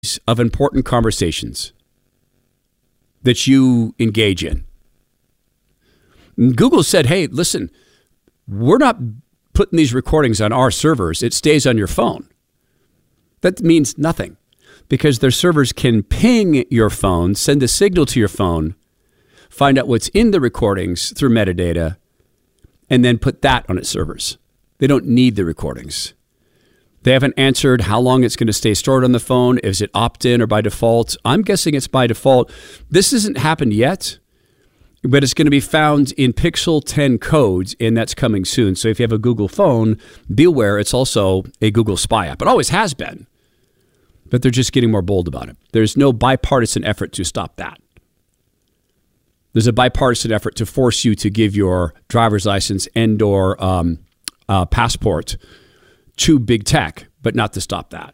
of important conversations that you engage in. Google said, hey, listen, we're not putting these recordings on our servers. It stays on your phone. That means nothing because their servers can ping your phone, send a signal to your phone, find out what's in the recordings through metadata, and then put that on its servers. They don't need the recordings. They haven't answered how long it's going to stay stored on the phone. Is it opt-in or by default? I'm guessing it's by default. This hasn't happened yet, but it's going to be found in Pixel 10 codes, and that's coming soon. So if you have a Google phone, be aware it's also a Google Spy app. It always has been, but they're just getting more bold about it. There's no bipartisan effort to stop that. There's a bipartisan effort to force you to give your driver's license and or passport to big tech, but not to stop that.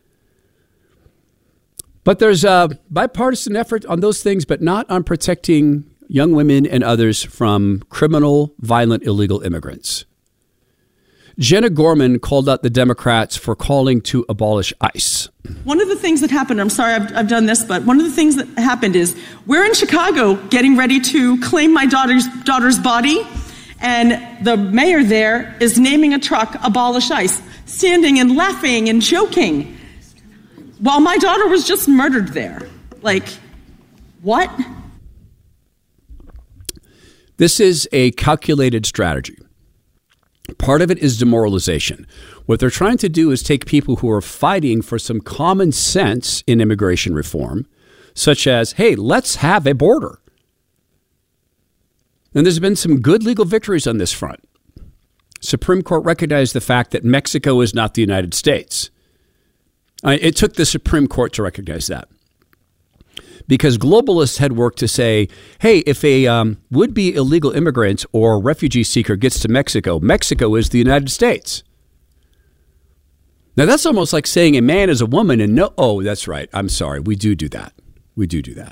But there's a bipartisan effort on those things, but not on protecting young women and others from criminal, violent, illegal immigrants. Jenna Gorman called out the Democrats for calling to abolish ICE. One of the things that happened, I'm sorry I've done this, but one of the things that happened is we're in Chicago getting ready to claim my daughter's body, and the mayor there is naming a truck Abolish ICE, standing and laughing and joking while my daughter was just murdered there. Like, what? This is a calculated strategy. Part of it is demoralization. What they're trying to do is take people who are fighting for some common sense in immigration reform, such as, hey, let's have a border. And there's been some good legal victories on this front. Supreme Court recognized the fact that Mexico is not the United States. It took the Supreme Court to recognize that. Because globalists had worked to say, hey, if a would-be illegal immigrant or refugee seeker gets to Mexico, Mexico is the United States. Now, that's almost like saying a man is a woman and no, oh, that's right. I'm sorry. We do that. We do that.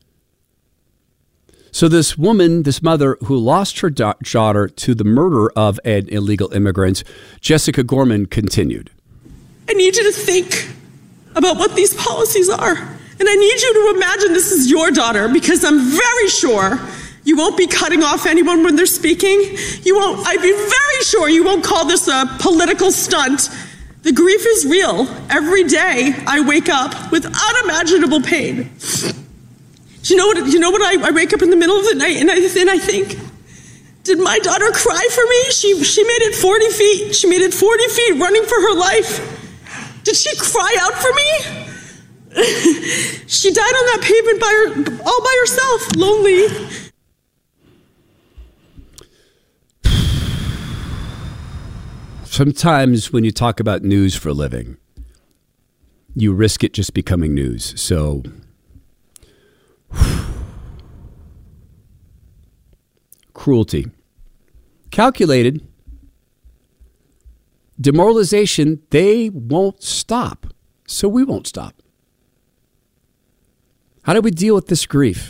So this woman, this mother who lost her daughter to the murder of an illegal immigrant, Jessica Gorman continued. I need you to think about what these policies are. And I need you to imagine this is your daughter, because I'm very sure you won't be cutting off anyone when they're speaking. I'd be very sure you won't call this a political stunt. The grief is real. Every day I wake up with unimaginable pain. Do you know what I wake up in the middle of the night and I think, did my daughter cry for me? She made it 40 feet. She made it 40 feet running for her life. Did she cry out for me? She died on that pavement all by herself, lonely. Sometimes when you talk about news for a living, you risk it just becoming news. So, cruelty. Calculated. Demoralization, they won't stop. So we won't stop. How do we deal with this grief?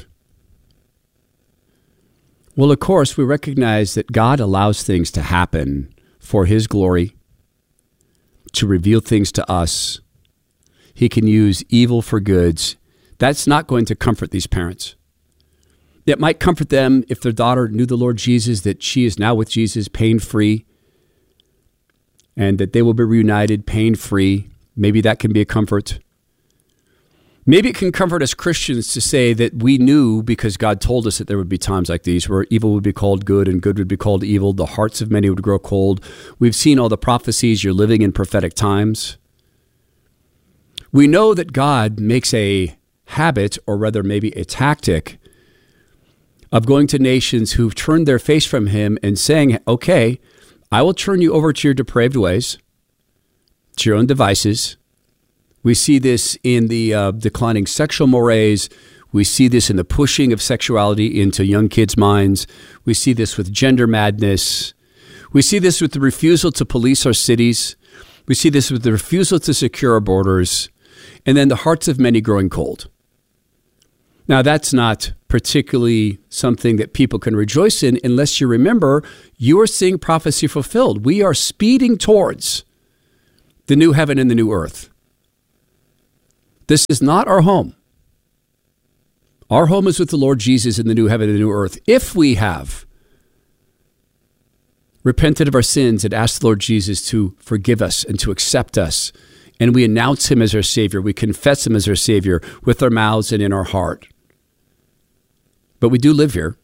Well, of course, we recognize that God allows things to happen for his glory, to reveal things to us. He can use evil for goods. That's not going to comfort these parents. It might comfort them if their daughter knew the Lord Jesus, that she is now with Jesus pain-free, and that they will be reunited pain-free. Maybe that can be a comfort. Maybe it can comfort us Christians to say that we knew, because God told us that there would be times like these where evil would be called good and good would be called evil. The hearts of many would grow cold. We've seen all the prophecies. You're living in prophetic times. We know that God makes a habit, or rather maybe a tactic, of going to nations who've turned their face from him and saying, okay, I will turn you over to your depraved ways, to your own devices. We see this in the declining sexual mores. We see this in the pushing of sexuality into young kids' minds. We see this with gender madness. We see this with the refusal to police our cities. We see this with the refusal to secure our borders. And then the hearts of many growing cold. Now, that's not particularly something that people can rejoice in unless you remember you are seeing prophecy fulfilled. We are speeding towards the new heaven and the new earth. This is not our home. Our home is with the Lord Jesus in the new heaven and the new earth. If we have repented of our sins and asked the Lord Jesus to forgive us and to accept us, and we announce him as our Savior, we confess him as our Savior with our mouths and in our heart. But we do live here.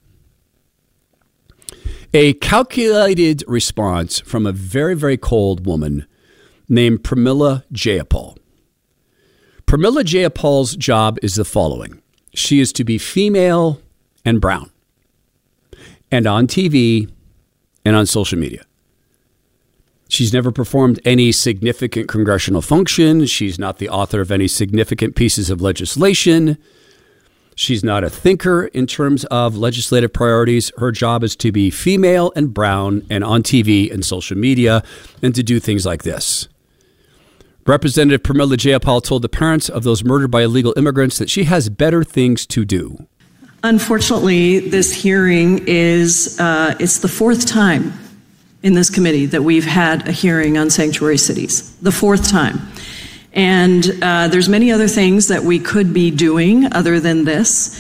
A calculated response from a very, very cold woman named Pramila Jayapal. Pramila Jayapal's job is the following. She is to be female and brown, and on TV and on social media. She's never performed any significant congressional function. She's not the author of any significant pieces of legislation. She's not a thinker in terms of legislative priorities. Her job is to be female and brown and on TV and social media and to do things like this. Representative Pramila Jayapal told the parents of those murdered by illegal immigrants that she has better things to do. Unfortunately, this hearing is, it's the fourth time in this committee that we've had a hearing on sanctuary cities. The fourth time. And there's many other things that we could be doing other than this.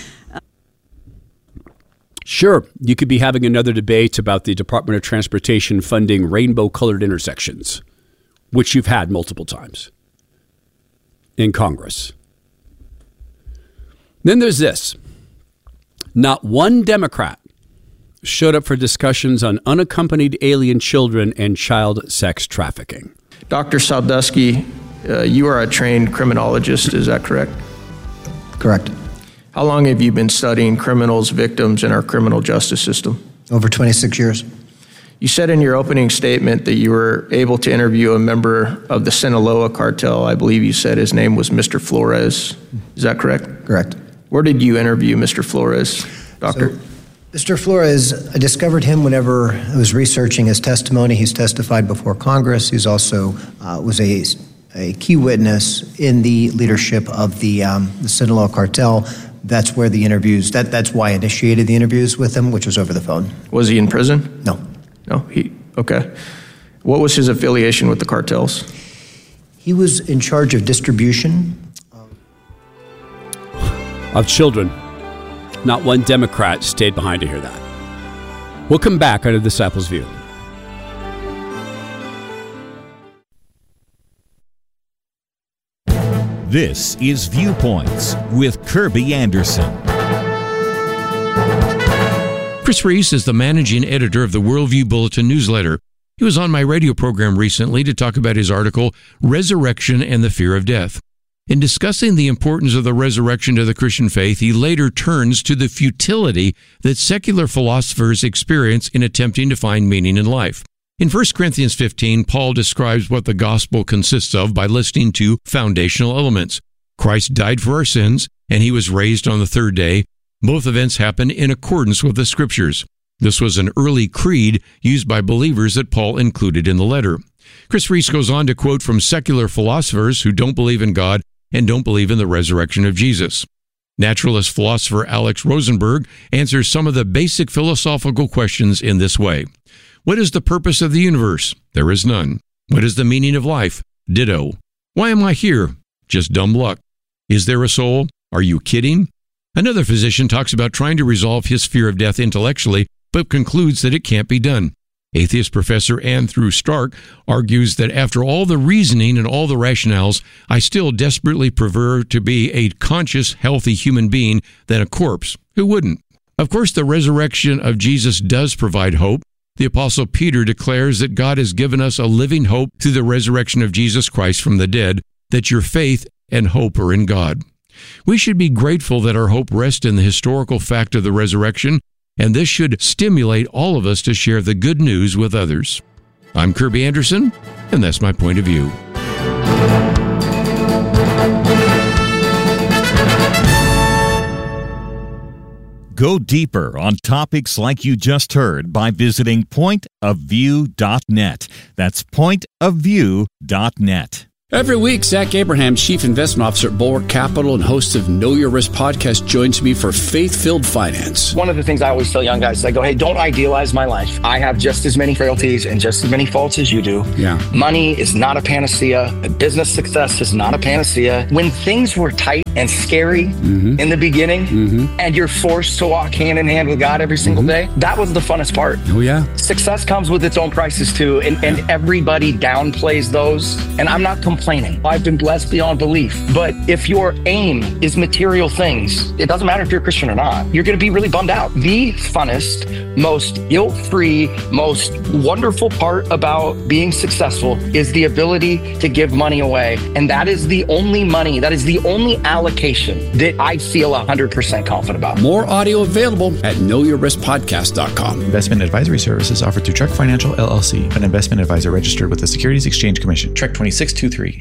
Sure, you could be having another debate about the Department of Transportation funding rainbow-colored intersections, which you've had multiple times in Congress. Then there's this. Not one Democrat showed up for discussions on unaccompanied alien children and child sex trafficking. Dr. Saldusky, you are a trained criminologist, is that correct? Correct. How long have you been studying criminals, victims in our criminal justice system? Over 26 years. You said in your opening statement that you were able to interview a member of the Sinaloa cartel. I believe you said his name was Mr. Flores. Is that correct? Correct. Where did you interview Mr. Flores, Doctor? So, Mr. Flores, I discovered him whenever I was researching his testimony. He's testified before Congress. He's also was a key witness in the leadership of the Sinaloa cartel. That's where the interviews, that's why I initiated the interviews with him, which was over the phone. Was he in prison? No. No, okay. What was his affiliation with the cartels? He was in charge of distribution. Of children. Not one Democrat stayed behind to hear that. We'll come back on A Disciple's View. This is Viewpoints with Kirby Anderson. Chris Reese is the managing editor of the Worldview Bulletin newsletter. He was on my radio program recently to talk about his article, Resurrection and the Fear of Death. In discussing the importance of the resurrection to the Christian faith, he later turns to the futility that secular philosophers experience in attempting to find meaning in life. In 1 Corinthians 15, Paul describes what the gospel consists of by listing two foundational elements. Christ died for our sins, and he was raised on the third day. Both events happened in accordance with the Scriptures. This was an early creed used by believers that Paul included in the letter. Chris Reese goes on to quote from secular philosophers who don't believe in God and don't believe in the resurrection of Jesus. Naturalist philosopher Alex Rosenberg answers some of the basic philosophical questions in this way. What is the purpose of the universe? There is none. What is the meaning of life? Ditto. Why am I here? Just dumb luck. Is there a soul? Are you kidding? Another physician talks about trying to resolve his fear of death intellectually, but concludes that it can't be done. Atheist professor Andrew Stark argues that after all the reasoning and all the rationales, I still desperately prefer to be a conscious, healthy human being than a corpse. Who wouldn't? Of course, the resurrection of Jesus does provide hope. The Apostle Peter declares that God has given us a living hope through the resurrection of Jesus Christ from the dead, that your faith and hope are in God. We should be grateful that our hope rests in the historical fact of the resurrection, and this should stimulate all of us to share the good news with others. I'm Kirby Anderson, and that's my point of view. Go deeper on topics like you just heard by visiting pointofview.net. That's pointofview.net. Every week, Zach Abraham, Chief Investment Officer at Bulwark Capital and host of Know Your Risk podcast, joins me for Faith-Filled Finance. One of the things I always tell young guys is I go, hey, don't idealize my life. I have just as many frailties and just as many faults as you do. Yeah. Money is not a panacea. Business success is not a panacea. When things were tight and scary in the beginning, and you're forced to walk hand in hand with God every single day, that was the funnest part. Oh, yeah. Success comes with its own prices too, and everybody downplays those. And I'm not complaining. I've been blessed beyond belief. But if your aim is material things, it doesn't matter if you're a Christian or not, you're going to be really bummed out. The funnest, most guilt-free, most wonderful part about being successful is the ability to give money away. And that is the only money, that is the only allocation that I feel 100% confident about. More audio available at knowyourriskpodcast.com. Investment advisory services offered through Trek Financial LLC, an investment advisor registered with the Securities Exchange Commission. Trek 2623.